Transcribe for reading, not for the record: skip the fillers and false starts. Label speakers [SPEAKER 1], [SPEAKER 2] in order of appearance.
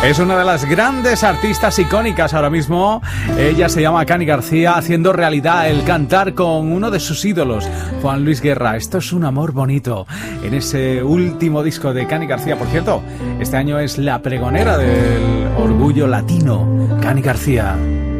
[SPEAKER 1] Es una de las grandes artistas icónicas ahora mismo. Ella se llama Cani García, haciendo realidad el cantar con uno de sus ídolos, Juan Luis Guerra. Esto es un amor bonito. En ese último disco de Cani García, por cierto, este año es la pregonera del orgullo latino, Cani García.